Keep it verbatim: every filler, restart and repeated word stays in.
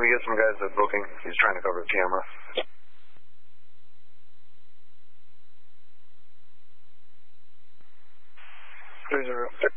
we get some guys at booking? He's trying to cover the camera. Three zero.